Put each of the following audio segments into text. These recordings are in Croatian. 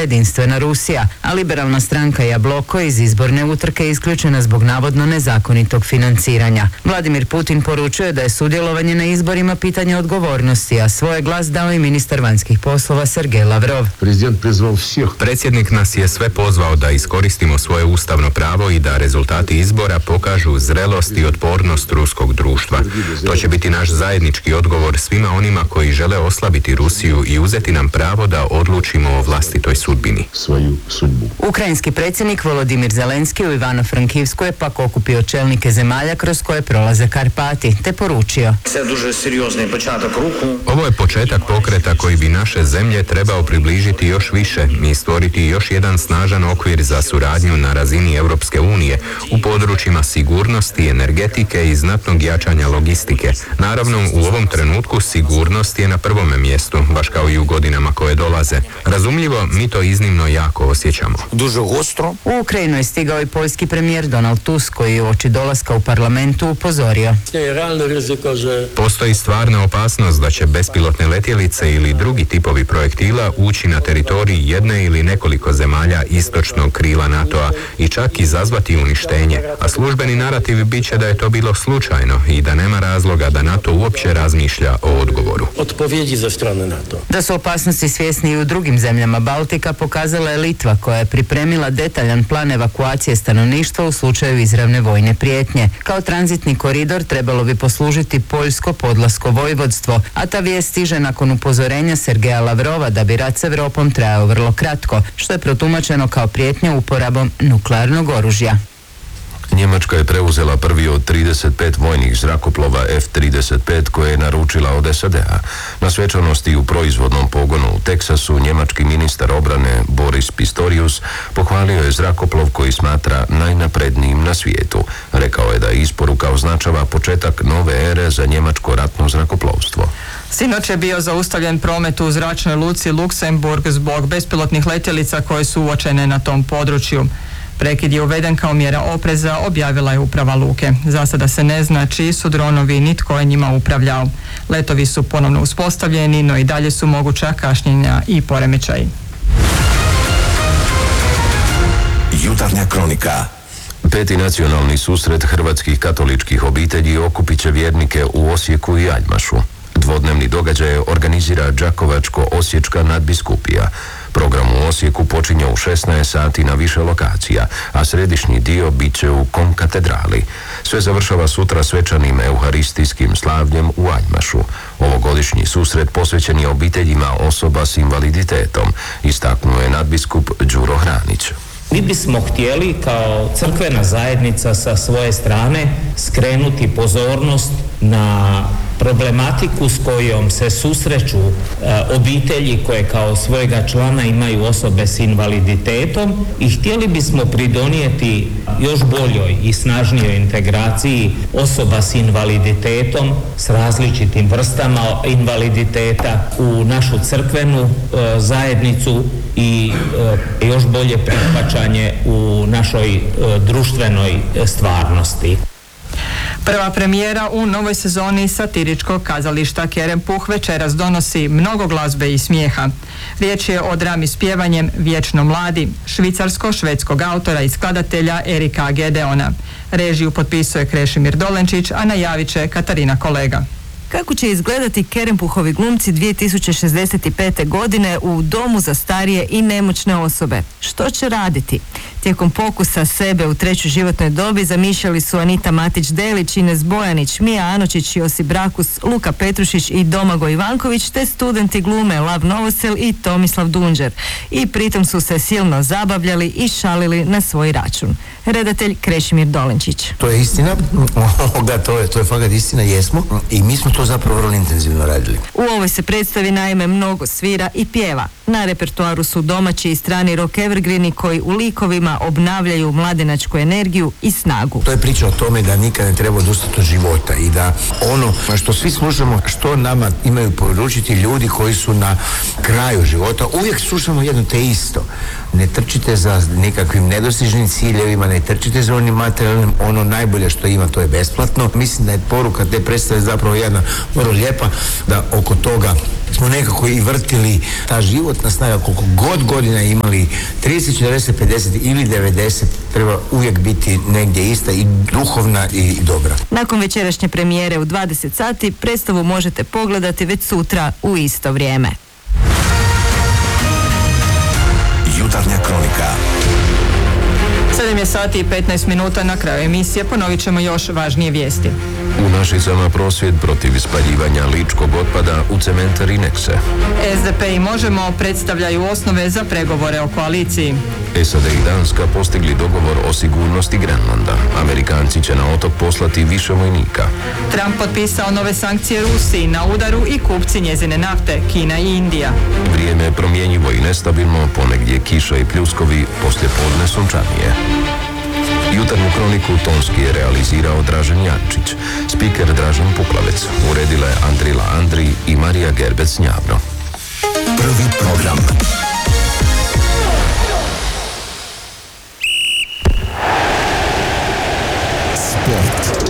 jedinstvena Rusija, a liberalna stranka Jabloko iz izborne utrke isključena zbog navodno nezakonitog financiranja. Vladimir Putin poručuje da je sudjelovanje na izborima pitanje odgovornosti, a svoj glas dao i ministar vanjskih poslova Sergej Lavrov. Predsjednik nas je sve pozvao da iskoristimo svoje ustavno pravo i da rezultati izbora pokažu zrelost i otpornost ruskog društva. To će biti naš zajednički odgovor svima onima koji žele oslabiti Rusiju i uzeti nam pravo da odlučimo o vlastitoj sudbini. Ukrajinski predsjednik Volodimir Zelenski u Ivano-Frankivsku je pak okupio čelnike zemalja kroz koje prolaze Karpati, te poručio: Ovo je početak pokreta koji bi naše zemlje trebao približiti još više i stvoriti još jedan snažan okvir za suradnju na razini Europske unije u područjima sigurnosti, energetike i znatnog jačanja logistike. Naravno, u ovom trenutku sigurnost je na prvome mjestu, baš kao i u godinama koje dolaze. Razumljivo, mi to iznimno jako osjećamo. U Ukrajinu je stigao i poljski premijer Donald Tusk, koji je uoči dolaska u parlamentu upozorio: Postoji stvarna opasnost da će bespilotne letjelice ili drugi tipovi projektila ući na teritorij jedne ili nekoliko zemalja istočnog krila NATO-a i čak izazvati uništenje, a službeni narativ bit će da je to bilo slučajno i da nema razloga da NATO uopće razmišlja o odgovoru. Da su opasnosti svjesni i u drugim zemljama Baltika pokazala je Litva, koja je pripremila detaljan plan evakuacije stanovništva u slučaju izravne vojne prijetnje. Kao tranzitni koridor trebalo bi poslužiti poljsko podlasko vojvodstvo, a ta vijest stiže nakon upozorenja Sergeja Lavrova da bi rat s Europom trajao vrlo kratko, što je protumačeno kao prijetnja uporabom nuklearnog oružja. Njemačka je preuzela prvi od 35 vojnih zrakoplova F-35 koje je naručila od SAD-a. Na svečanosti u proizvodnom pogonu u Teksasu njemački ministar obrane Boris Pistorius pohvalio je zrakoplov koji smatra najnaprednijim na svijetu. Rekao je da isporuka označava početak nove ere za njemačko ratno zrakoplovstvo. Sinoć je bio zaustavljen promet u zračnoj luci Luksemburg zbog bespilotnih letjelica koje su uočene na tom području. Prekid je uveden kao mjera opreza, objavila je uprava luke. Za sada se ne zna čiji su dronovi ni tko je njima upravljao. Letovi su ponovno uspostavljeni, no i dalje su moguća kašnjenja i poremećaji. Jutarnja kronika. 5. nacionalni susret hrvatskih katoličkih obitelji okupit će vjernike u Osijeku i Aljmašu. Dvodnevni događaj organizira Đakovačko-Osječka nadbiskupija. Program u Osijeku počinje u 16 sati na više lokacija, a središnji dio bit će u Konkatedrali. Sve završava sutra svečanim euharistijskim slavljem u Aljmašu. Ovogodišnji susret posvećen je obiteljima osoba s invaliditetom, istaknuo je nadbiskup Đuro Hranić. Mi bismo htjeli kao crkvena zajednica sa svoje strane skrenuti pozornost na problematiku s kojom se susreću obitelji koje kao svojega člana imaju osobe s invaliditetom i htjeli bismo pridonijeti još boljoj i snažnijoj integraciji osoba s invaliditetom, s različitim vrstama invaliditeta u našu crkvenu zajednicu i još bolje prihvaćanje u našoj društvenoj stvarnosti. Prva premijera u novoj sezoni satiričkog kazališta Kerempuh večeras donosi mnogo glazbe i smijeha. Riječ je o drami s pjevanjem Vječno mladi, švicarsko-švedskog autora i skladatelja Erika Gedeona. Režiju potpisuje Krešimir Dolenčić, a najavit će Katarina Kolega. Kako će izgledati Kerempuhovi glumci 2065. godine u domu za starije i nemoćne osobe? Što će raditi? Tijekom pokusa sebe u trećoj životnoj dobi zamišljali su Anita Matić-Delić, Ines Bojanić, Mija Anočić, Josip Brakus, Luka Petrušić i Domagoj Ivanković, te studenti glume Lav Novosel i Tomislav Dunđer. I pritom su se silno zabavljali i šalili na svoj račun. Redatelj Krešimir Dolenčić. To je istina, to je fakat istina, jesmo, i mi smo to zapravo vrlo intenzivno radili. U ovoj se predstavi naime mnogo svira i pjeva. Na repertoaru su domaći i strani rock evergreeni koji u likovima obnavljaju mladenačku energiju i snagu. To je priča o tome da nikad ne treba odustati od života i da ono što svi slušamo, što nama imaju poručiti ljudi koji su na kraju života, uvijek slušamo jedno te isto. Ne trčite za nekakvim nedostižnim ciljevima, ne trčite za onim materijalnim, ono najbolje što ima to je besplatno. Mislim da je poruka te predstave zapravo jedna vrlo lijepa, da oko toga smo nekako i vrtili ta životna snaga, koliko god godina imali, 30, 40, 50 ili 90, treba uvijek biti negdje ista i duhovna i dobra. Nakon večerašnje premijere u 20 sati, predstavu možete pogledati već sutra u isto vrijeme. Jutarnja kronika. 7 je sati i 15 minuta na kraju emisije. Ponovit ćemo još važnije vijesti. U Našicama prosvjed protiv spaljivanja ličkog otpada u cementari Nexe. SDP i Možemo predstavljaju osnove za pregovore o koaliciji. SAD i Danska postigli dogovor o sigurnosti Grenlanda. Amerikanci će na otok poslati više vojnika. Trump potpisao nove sankcije Rusiji, na udaru i kupci njezine nafte, Kina i Indija. Vrijeme je promjenjivo i nestabilno, ponegdje kiša i pljuskovi, poslije podne sunčanije. Jutarnju kroniku tonski je realizirao Dražen Jančić, spiker Dražen Puklavec, uredila je Andrila Andri i Marija Gerbec-Njavro. Prvi program. Sport.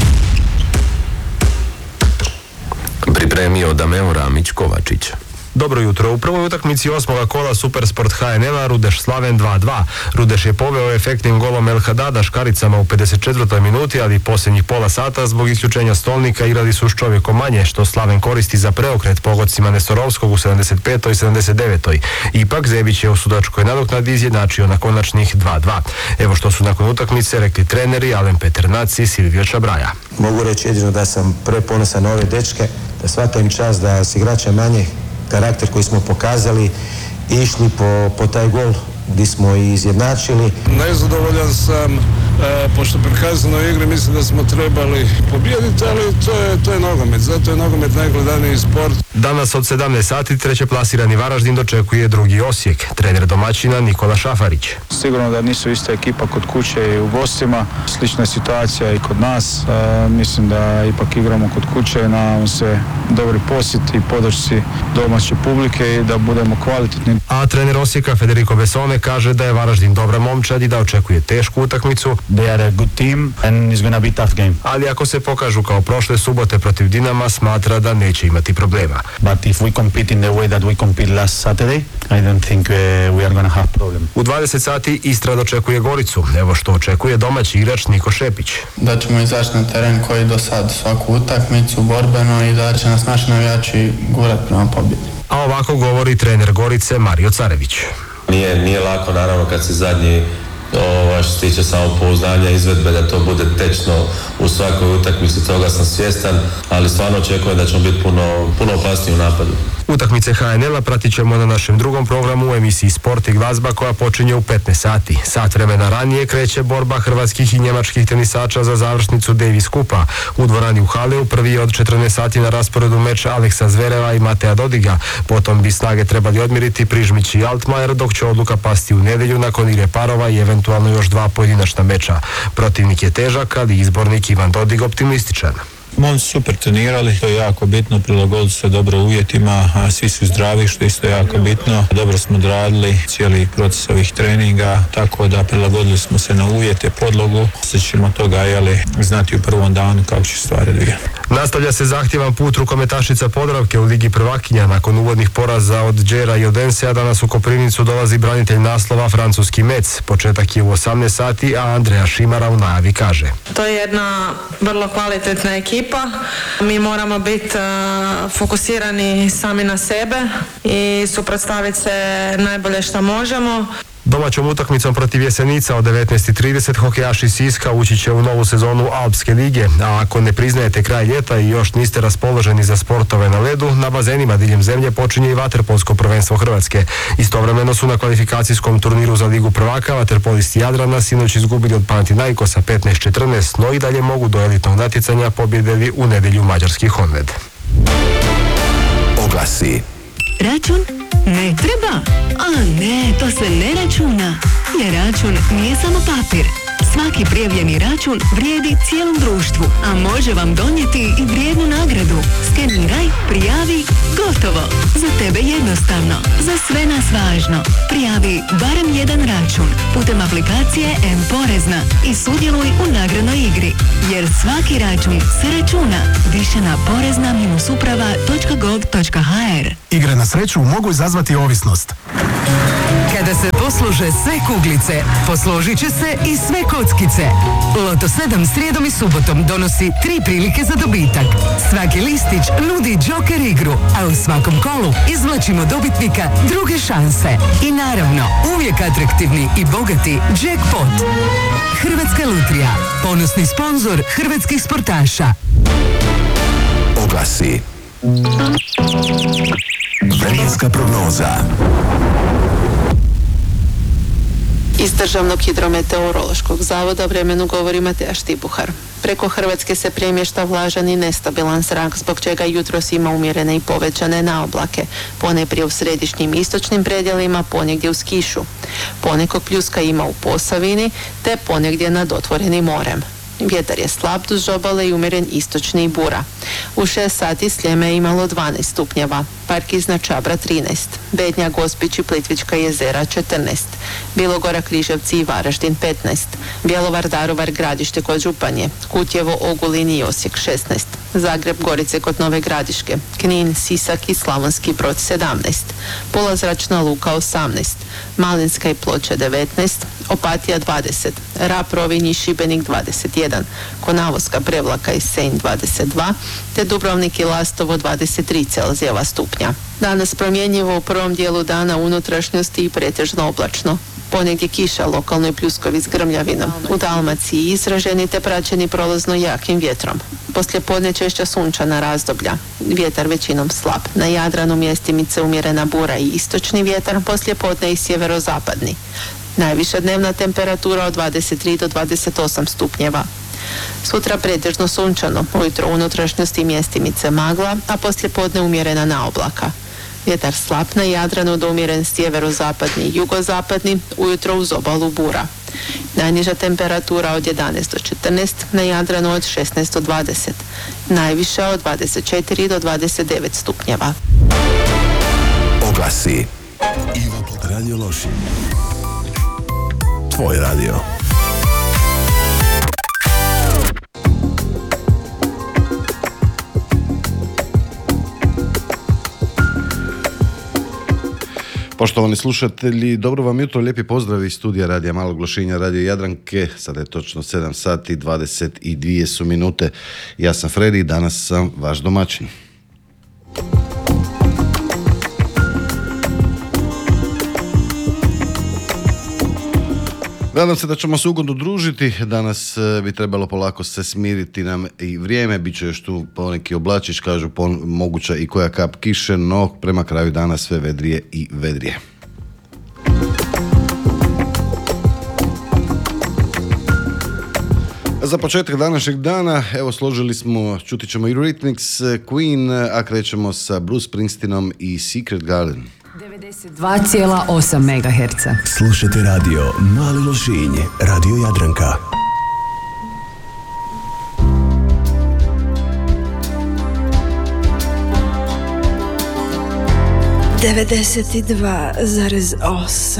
Pripremio Dameo Ramić-Kovačić. Dobro jutro. U prvoj utakmici 8. kola Supersport HNL-a Rudeš Slaven 2-2. Rudeš je poveo efektnim golom El Hadada škaricama u 54. minuti, ali posljednjih pola sata zbog isključenja stolnika igrali su s čovjekom manje, što Slaven koristi za preokret pogodcima Nestorovskog u 75. i 79. Ipak Zebić je u sudačkoj nadoknadi izjednačio na konačnih 2-2. Evo što su nakon utakmice rekli treneri Alen Peternac i Silvio Čabraja. Mogu reći jedino da sam preponosan na ove dečke, da svaka im čast da s igrača manje karakter koji smo pokazali išli po taj gol gdje smo i izjednačili. Nezadovoljan sam, pošto prikazano igri mislim da smo trebali pobijediti, ali to je nogomet, zato je nogomet najgledaniji sport. Danas od 17 sati treće plasirani Varaždin dočekuje drugi Osijek. Trener domaćina Nikola Šafarić. Sigurno da nisu ista ekipa kod kuće i u gostima. Slična situacija i kod nas. Mislim da ipak igramo kod kuće, nadamo se dobri posjet i podršci domaće publike i da budemo kvalitetni. A trener Osijeka Federico Besone kaže da je Varaždin dobra momčad i da očekuje tešku utakmicu. They are a good team and it's gonna be tough game. Ali ako se pokažu kao prošle subote protiv Dinama, smatra da neće imati problema. But if we compete in the way that we compete last Saturday, I don't think we are gonna have problem. U 20 sati Istra dočekuje Goricu. Evo što očekuje domaći igrač Niko Šepić. Da ćemo izaći na teren koji do sad, svaku utakmicu borbeno i da će nas naši navijači gurati prema pobjedi. A ovako govori trener Gorice Mario Carević. Nije lako naravno kad si zadnji što se tiče samopouzdanja, izvedbe, da to bude tečno u svakoj utakmici, toga sam svjestan, ali stvarno očekujem da ćemo biti puno opasniji u napadu. Utakmice HNL-a pratit ćemo na našem drugom programu u emisiji Sport i glazba koja počinje u 15 sati. Sat vremena ranije kreće borba hrvatskih i njemačkih tenisača za završnicu Davis Kupa. U dvorani u Haleu prvi je od 14 sati na rasporedu meč Aleksa Zvereva i Matea Dodiga. Potom bi snage trebali odmiriti Prižmić i Altmaier, dok će odluka pasti u nedjelju nakon igre parova i eventualno još 2 pojedinačna meča. Protivnik je težak, ali izbornik Ivan Dodig optimističan. Oni su super trenirali, to je jako bitno, prilagodili se dobro uvjetima, a svi su zdravi, što je isto jako bitno. Dobro smo odradili cijeli proces ovih treninga, tako da prilagodili smo se na uvjete, podlogu. Sad ćemo toga znati u prvom danu kako će stvari odvijati. Nastavlja se zahtjevan put rukometašica Podravke u Ligi prvakinja. Nakon uvodnih poraza od Đera i Odensea danas u Koprivnicu dolazi branitelj naslova francuski Metz. Početak je u 18 sati, a Andreja Šimara u najavi kaže. To je jedna vrlo kvalitetna ekipa. Mi moramo biti fokusirani sami na sebe i suprotstaviti se najbolje što možemo. Domaćom utakmicom protiv Jesenica od 19:30 hokejaši Siska ući će u novu sezonu Alpske lige, a ako ne priznajete kraj ljeta i još niste raspoloženi za sportove na ledu, na bazenima diljem zemlje počinje i vaterpolsko prvenstvo Hrvatske. Istovremeno su na kvalifikacijskom turniru za Ligu prvaka vaterpolisti Jadrana sinoć izgubili od Panathinaikosa 15-14, no i dalje mogu do elitnog natjecanja pobjedili u nedjelju mađarski Honved. Oglasi. Račun ne treba. A ne, to se ne računa. Jer račun nije samo papir. Svaki prijavljeni račun vrijedi cijelom društvu, a može vam donijeti i vrijednu nagradu. Skeniraj, prijavi, gotovo. Za tebe jednostavno, za sve nas važno. Prijavi barem jedan račun putem aplikacije M-Porezna i sudjeluj u nagradnoj igri. Jer svaki račun se računa. Više na porezna-uprava.gov.hr. Igre na sreću mogu izazvati ovisnost. Kada se poslože sve kuglice, posložit će se i sve kockice. Loto 7 srijedom i subotom donosi 3 prilike za dobitak. Svaki listić nudi Joker igru, a u svakom kolu izvlačimo dobitnika druge šanse. I naravno, uvijek atraktivni i bogati jackpot. Hrvatska lutrija, ponosni sponzor hrvatskih sportaša. Oglasi. Vremenska prognoza. Iz Državnog hidrometeorološkog zavoda o vremenu govori Mateja Štipuhar. Preko Hrvatske se premješta vlažan i nestabilan zrak, zbog čega jutros ima umjerene i povećane naoblake, ponajprije u središnjim istočnim predjelima, ponegdje uz kišu. Ponekog pljuska ima u Posavini, te ponegdje nad otvorenim morem. Vjetar je slab duž obale i umjeren istočni i bura. U 6 sati Sljeme je imalo 12 stupnjeva, Park iznad Čabra 13, Bednja, Gospić i Plitvička jezera 14, Bilogora, Križevci i Varaždin 15, Bjelovar, Daruvar, Gradište kod Županje, Kutjevo, Ogulin i Osijek 16, Zagreb, Gorice kod Nove Gradiške, Knin, Sisak i Slavonski Brod 17, Pula, Zračna luka 18, Malinska i Ploče 19, Opatija 20, Rab, Rovinj i Šibenik 21, Konavoska, Prevlaka i Senj 22, te Dubrovnik i Lastovo 23 Celzijeva stupnja. Danas promjenjivo u prvom dijelu dana unutrašnjosti i pretežno oblačno. Ponegdje kiša, lokalno i pljuskovi s grmljavinom. U Dalmaciji izraženi te praćeni prolazno jakim vjetrom. Poslijepodne češća sunčana razdoblja. Vjetar većinom slab. Na Jadranu mjestimice umjerena bura i istočni vjetar, poslijepodne i sjeverozapadni. Najviša dnevna temperatura od 23 do 28 stupnjeva. Sutra pretežno sunčano, ujutro u unutrašnjosti mjestimice magla, a poslijepodne umjerena naoblaka. Vjetar slab na Jadranu do umjeren sjeverozapadni i jugozapadni, ujutro uz obalu bura. Najniža temperatura od 11 do 14, na Jadranu od 16 do 20, najviša od 24 do 29 stupnjeva. Oglasi. Radio Lošinj. Tvoj radio. Poštovani slušatelji, dobro vam jutro, lijepi pozdrav iz studija Radija Malog Lošinja, Radio Jadranke. Sada je točno 7 sati, 22 su minute. Ja sam Fredi i danas sam vaš domaćin. Nadam se da ćemo se ugodno družiti. Danas bi trebalo polako se smiriti nam i vrijeme. Biće još tu poneki oblačić, kažu moguća i koja kap kiše, no prema kraju dana sve vedrije i vedrije. Za početak današnjeg dana, evo složili smo, čuti ćemo Eurythmics, Queen, a krećemo sa Bruce Springsteenom i Secret Garden. 92,8 MHz. Slušajte radio Mali Lošinj, Radio Jadranka. Devedeset dva zarez osam.